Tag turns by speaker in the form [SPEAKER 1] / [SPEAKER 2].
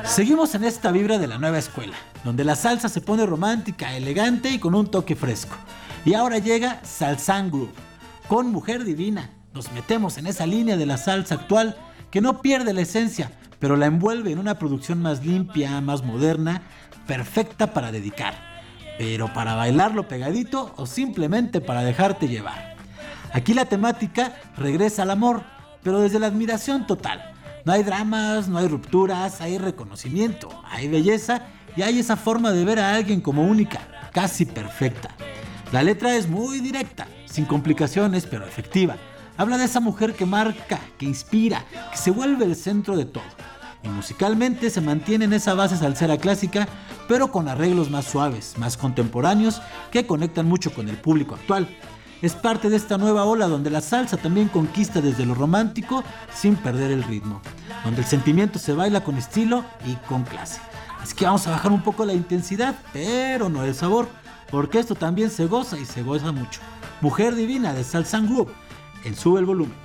[SPEAKER 1] Seguimos en esta vibra de la nueva escuela, donde la salsa se pone romántica, elegante y con un toque fresco. Y ahora llega Salsan Groove, con Mujer Divina. Nos metemos en esa línea de la salsa actual que no pierde la esencia, pero la envuelve en una producción más limpia, más moderna, perfecta para dedicar, pero para bailarlo pegadito o simplemente para dejarte llevar. Aquí la temática regresa al amor, pero desde la admiración total. No hay dramas, no hay rupturas, hay reconocimiento, hay belleza y hay esa forma de ver a alguien como única, casi perfecta. La letra es muy directa, sin complicaciones, pero efectiva. Habla de esa mujer que marca, que inspira, que se vuelve el centro de todo. Y musicalmente se mantiene en esa base salsera clásica, pero con arreglos más suaves, más contemporáneos, que conectan mucho con el público actual. Es parte de esta nueva ola donde la salsa también conquista desde lo romántico sin perder el ritmo, donde el sentimiento se baila con estilo y con clase. Así que vamos a bajar un poco la intensidad, pero no el sabor, porque esto también se goza y se goza mucho. Mujer Divina de Salsan Groove, en Sube el Volumen.